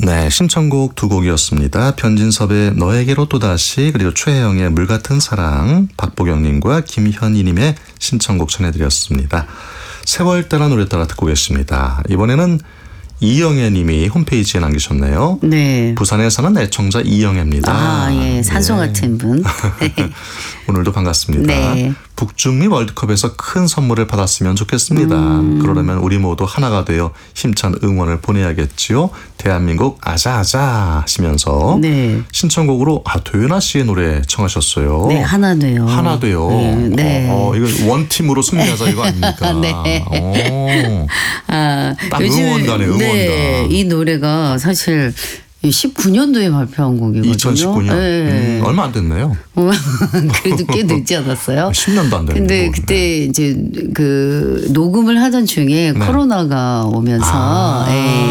네, 신청곡 두 곡이었습니다. 변진섭의 너에게로 또다시, 그리고 최혜영의 물같은 사랑, 박보경님과 김현희님의 신청곡 전해드렸습니다. 세월 따라 노래 따라 듣고 계십니다. 이번에는 이영애 님이 홈페이지에 남기셨네요. 네. 부산에 사는 애청자 이영애입니다. 아, 예. 산소 같은 분. 오늘도 반갑습니다. 네. 북중미 월드컵에서 큰 선물을 받았으면 좋겠습니다. 그러려면 우리 모두 하나가 되어 힘찬 응원을 보내야겠지요. 대한민국 아자아자 하시면서 네. 신청곡으로 도연아 씨의 노래 청하셨어요. 네, 하나 돼요. 하나 돼요. 네. 이거 원팀으로 승리하자 이거 아닙니까? 네. 딱 응원가네, 응원가. 네, 이 노래가 사실 19년도에 발표한 곡이거든요. 2019년. 네. 얼마 안 됐네요. 그래도 꽤 늦지 않았어요? 10년도 안 됐네요. 근데 그때 이제 그 녹음을 하던 중에 코로나가 오면서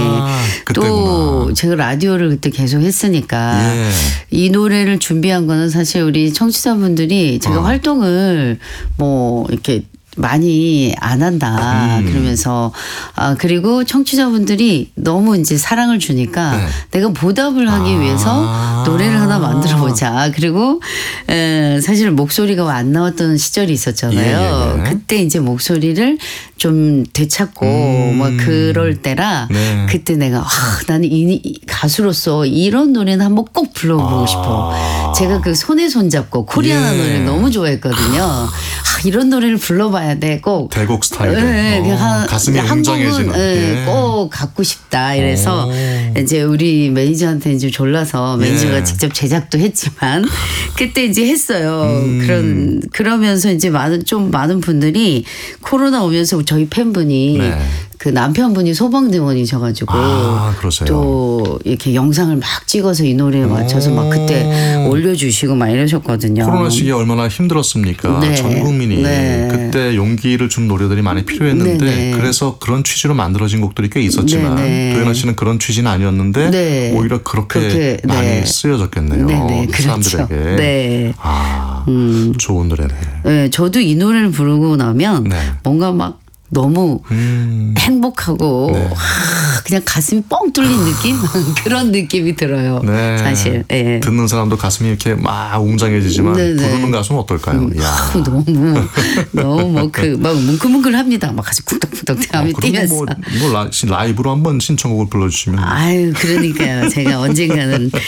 또 제가 라디오를 그때 계속 했으니까 이 노래를 준비한 거는 사실 우리 청취자분들이 제가 활동을 뭐 이렇게 많이 안 한다 그러면서 그리고 청취자분들이 너무 이제 사랑을 주니까 내가 보답을 하기 위해서 노래를 하나 만들어 보자. 그리고 사실 목소리가 안 나왔던 시절이 있었잖아요. 그때 이제 목소리를 좀 되찾고 뭐 그럴 때라 그때 내가 나는 이 가수로서 이런 노래는 한번 꼭 불러보고 싶어. 제가 그 손에 손잡고 코리아나 노래를 너무 좋아했거든요. 이런 노래를 불러봐야 돼. 꼭 대곡 스타일로. 가슴이 한 웅장해지는. 곡은 꼭 갖고 싶다. 이래서 이제 우리 매니저한테 이제 졸라서 매니저가 직접 제작도 했지만 그때 이제 했어요. 그러면서 이제 많은 분들이 코로나 오면서 저희 팬분이 그 남편분이 소방대원이셔가지고 또 이렇게 영상을 막 찍어서 이 노래에 맞춰서 막 그때 올려주시고 막 이러셨거든요. 코로나 시기에 얼마나 힘들었습니까? 전 국민이 그때 용기를 준 노래들이 많이 필요했는데 그래서 그런 취지로 만들어진 곡들이 꽤 있었지만 도연아 씨는 그런 취지는 아니었는데 오히려 그렇게 많이 쓰여졌겠네요. 사람들에게. 네. 좋은 노래네. 네, 저도 이 노래를 부르고 나면 뭔가 막 너무 행복하고 그냥 가슴이 뻥 뚫린 느낌? 그런 느낌이 들어요. 사실. 듣는 사람도 가슴이 이렇게 막 웅장해지지만 부르는 가수는 어떨까요? 너무 막 뭉클뭉클합니다. 막 가슴 쿵덕쿵덕 땀이 뛰면서. 뭐 라이브로 한번 신청곡을 불러주시면. 아유, 그러니까요. 제가 언젠가는